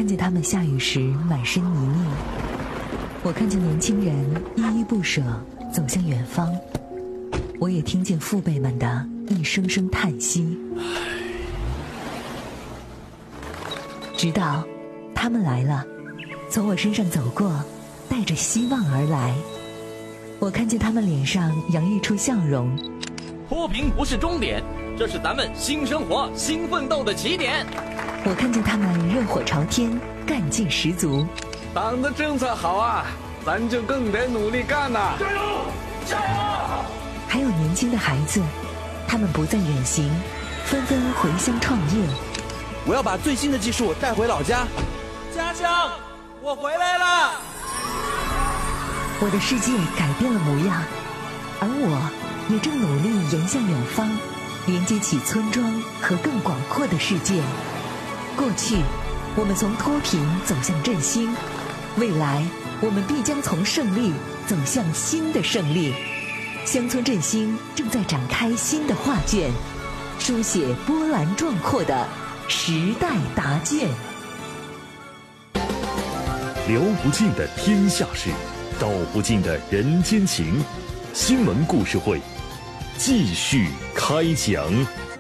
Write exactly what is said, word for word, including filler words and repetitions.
看见他们下雨时满身泥泞，我看见年轻人依依不舍走向远方，我也听见父辈们的一声声叹息。直到他们来了，从我身上走过，带着希望而来。我看见他们脸上洋溢出笑容。 脱贫不是终点，这是咱们新生活、新奋斗的起点。 我看见他们热火朝天，干劲十足。 党的政策好啊，咱就更得努力干呐！ 加油，加油！ 还有年轻的孩子，他们不再远行，纷纷回乡创业。 我要把最新的技术带回老家。 家乡，我回来了！ 我的世界改变了模样，而我也正努力迎向远方，连接起村庄和更广阔的世界。过去，我们从脱贫走向振兴，未来，我们必将从胜利走向新的胜利。乡村振兴正在展开新的画卷，书写波澜壮阔的时代答卷。 聊不尽的天下事，道不尽的人间情。新闻故事会，继续开讲。